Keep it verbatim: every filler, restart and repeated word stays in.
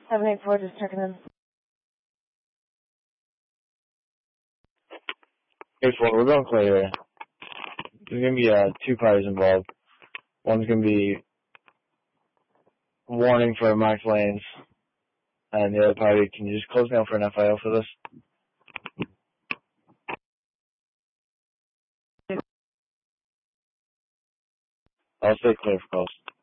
seven eight four, just checking in. Hey, four, we're going clear here. There's going to be uh, two parties involved. One's going to be warning for Max Lanes, and the other party, can you just close down for an F I O for this? I'll stay clear for calls.